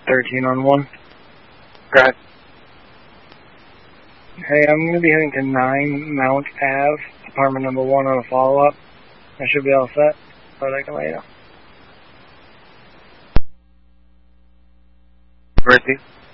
13 on 1. Go ahead. Hey, I'm going to be heading to 9 Mount Ave, apartment number 1 on a follow-up. I should be all set, but I can let you know. Ready?